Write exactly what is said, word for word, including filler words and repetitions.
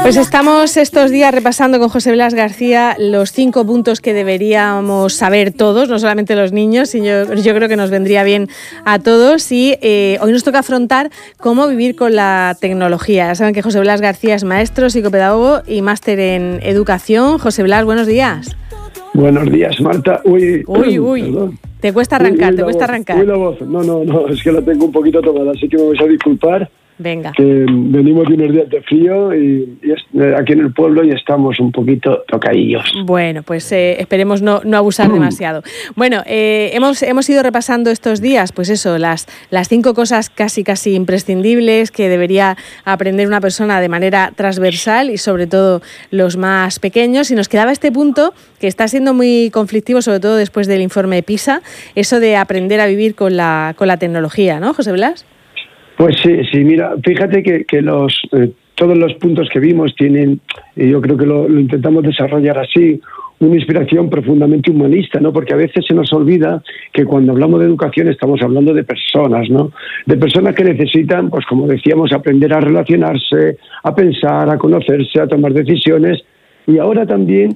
Pues estamos estos días repasando con José Blas García los cinco puntos que deberíamos saber todos, no solamente los niños, sino yo, yo creo que nos vendría bien a todos. Y eh, hoy nos toca afrontar cómo vivir con la tecnología. Ya saben que José Blas García es maestro, psicopedagogo y máster en educación. José Blas, buenos días. Buenos días, Marta. Uy, uy, uy. Perdón. Te cuesta arrancar, uy, uy, te cuesta voz, arrancar. Uy, la voz. No, no, no, es que la tengo un poquito tomada, así que me vais a disculpar. Venga. Que venimos de unos días de frío y, y es, aquí en el pueblo y estamos un poquito tocadillos. Bueno, pues eh, esperemos no, no abusar demasiado. Bueno, eh, hemos, hemos ido repasando estos días, pues eso, las, las cinco cosas casi casi imprescindibles que debería aprender una persona de manera transversal y sobre todo los más pequeños. Y nos quedaba este punto que está siendo muy conflictivo, sobre todo después del informe PISA, eso de aprender a vivir con la, con la tecnología, ¿no, José Blas? Pues sí, sí, mira, fíjate que, que los eh, todos los puntos que vimos tienen, y yo creo que lo, lo intentamos desarrollar así, una inspiración profundamente humanista, ¿no? Porque a veces se nos olvida que cuando hablamos de educación estamos hablando de personas, ¿no? De personas que necesitan, pues como decíamos, aprender a relacionarse, a pensar, a conocerse, a tomar decisiones, y ahora también